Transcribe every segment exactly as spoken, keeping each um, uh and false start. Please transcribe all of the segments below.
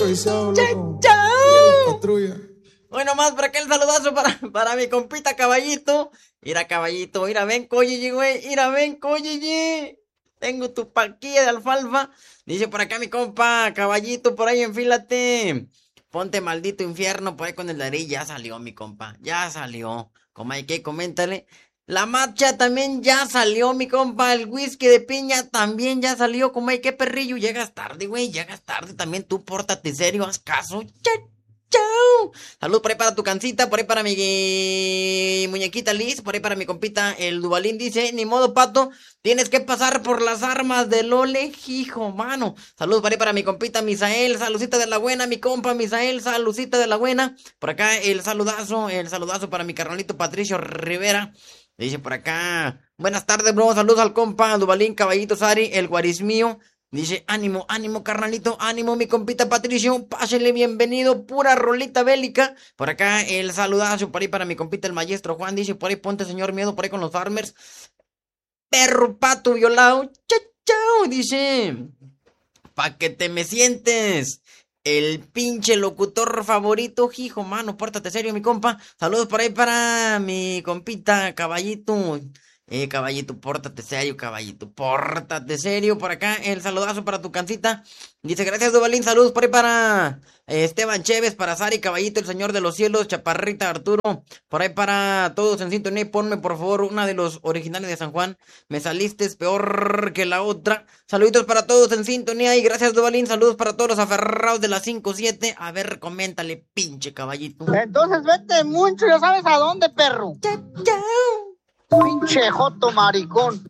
Chao, chao. Bueno, más por acá el saludazo para, para mi compita Caballito. Mira, Caballito, mira, ven, coye, güey. Mira, ven, coye. Tengo tu paquilla de alfalfa. Dice por acá mi compa Caballito, por ahí enfílate. Ponte maldito infierno, por ahí con el Darí. Ya salió, mi compa, ya salió. Como hay que, coméntale. La matcha también ya salió, mi compa. El whisky de piña también ya salió. Como hay que, perrillo. Llegas tarde, güey. Llegas tarde. También tú pórtate serio. Haz caso. Chao, chao. Salud por ahí para tu cancita. Por ahí para mi muñequita Liz. Por ahí para mi compita el Dubalín. Dice, ni modo, pato. Tienes que pasar por las armas del Ole, hijo, mano. Salud por ahí para mi compita Misael. Saludcita de la buena, mi compa Misael. Saludcita de la buena. Por acá el saludazo. El saludazo para mi carnalito Patricio Rivera. Dice por acá, buenas tardes, bro, saludos al compa, Dubalín, Caballito Sari, el guarismío. Dice, ánimo, ánimo, carnalito, ánimo, mi compita Patricio, pásele bienvenido, pura rolita bélica. Por acá el saludazo, por ahí para mi compita el maestro Juan, dice, por ahí ponte señor miedo, por ahí con los farmers. Perro pato violado, chao, chao, dice, pa' que te me sientes. El pinche locutor favorito, hijo, mano, pórtate serio, mi compa. Saludos por ahí para mi compita, Caballito. Eh, Caballito, pórtate serio, Caballito, pórtate serio. Por acá, el saludazo para tu cancita. Dice, gracias, Dubalín, saludos por ahí para eh, Esteban Chévez, para Sari, Caballito, el señor de los cielos, Chaparrita, Arturo. Por ahí para todos en sintonía, ponme por favor una de los originales de San Juan. Me saliste peor que la otra. Saluditos para todos en sintonía y gracias, Dubalín, saludos para todos los aferrados de la cinco siete. A ver, coméntale, pinche Caballito. Entonces vete mucho, ya sabes a dónde, perro. Chao, chao. Pinche joto maricón.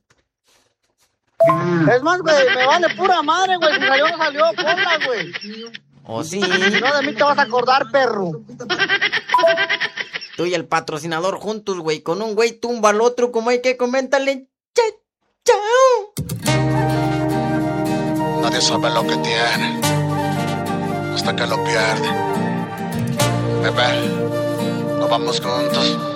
Es más, güey, me vale pura madre, güey. Si salió, no salió, ponla, güey. Oh, sí. Si no, de mí te vas a acordar, perro. Tú y el patrocinador juntos, güey. Con un güey tumba al otro, como hay que coméntale. Chao, chao. Nadie sabe lo que tiene hasta que lo pierde. Bebé, nos vamos juntos.